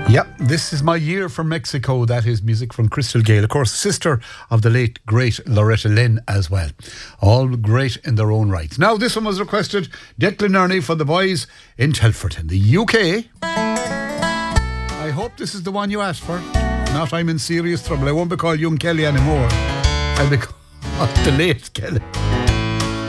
Yep, this is my year from Mexico. That is music from Crystal Gale, of course, sister of the late, great Loretta Lynn as well. All great in their own right. Now, this one was requested, Declan Nerney for the boys in Telford in the UK. I hope this is the one you asked for. Not I'm in serious trouble. I won't be called Young Kelly anymore. I'll be called the late Kelly.